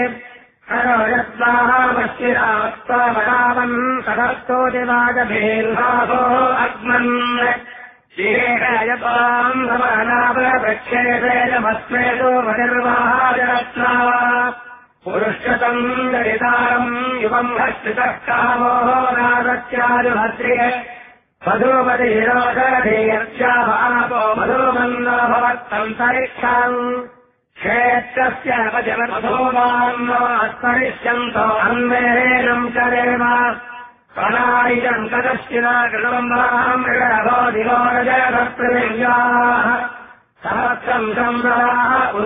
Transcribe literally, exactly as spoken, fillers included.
हरो यस्वाहामश्चिरास्त्वमरावन् सहस्तोदिवाजभेर्भावो अग्मन् शिरेकयत्वाम् भवनावृक्षेतेजमस्मेतो मतिर्वाहाजरत्ना पुरुषतम् जरितारम् युवम् हस्तितः कामो नागत्याजुभद्रिये मधुमतिरोधधीर्ष्याभापो मधुमन्नो भवत्तन्तरिक्षाम् क्षेत्रस्य मधुमान्नोऽस्मरिष्यन्तो अन्वेनम् चरेम प्रणायिजम् कदश्चिना कृतम्बाम् मृगभो दिवो रजतपृथिव्याः सहस्रम् सम्भवाः